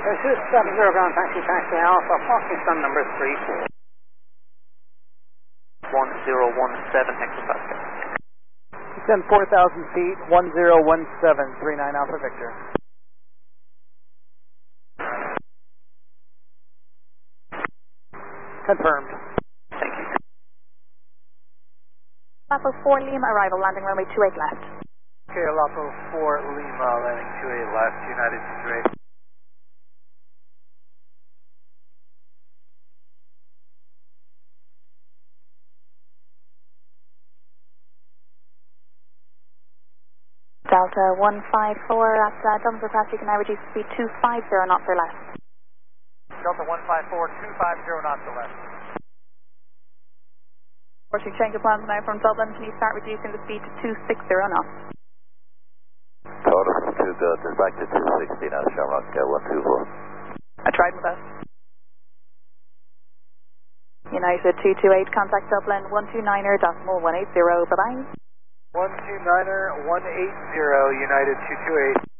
This is 70 ground taxi Alpha, Pakistan number 34. 1017 hectopascal. Descend 4,000 feet, 1017, 39 Alpha Victor. Confirmed. Thank you. Lapo 4 Lima, arrival, landing runway 28 left. Okay, Lapo 4 Lima, landing 28 left, United 228. Delta 154 at Dunsmore Pass, you can now reduce speed 250 knots or less. Delta 154, 250 knots or less. Fortunately, change of plans now from Dublin. Can you start reducing the speed to 260 knots? Total 2 good, just back to 260 now, Shamrock 124. I tried my best. United 228, contact Dublin 129er.180, bye-bye. 129er, 180, United 228.